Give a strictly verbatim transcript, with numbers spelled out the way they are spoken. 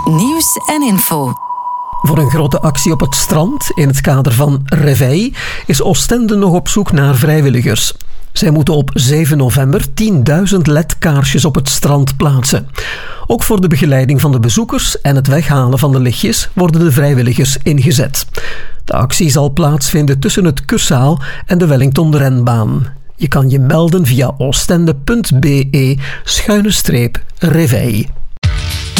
Nieuws en info. Voor een grote actie op het strand in het kader van Réveil is Oostende nog op zoek naar vrijwilligers. Zij moeten op zeven november tienduizend L E D-kaarsjes op het strand plaatsen. Ook voor de begeleiding van de bezoekers en het weghalen van de lichtjes worden de vrijwilligers ingezet. De actie zal plaatsvinden tussen het Cursaal en de Wellington-renbaan. Je kan je melden via oostende punt be schuine streep Réveil.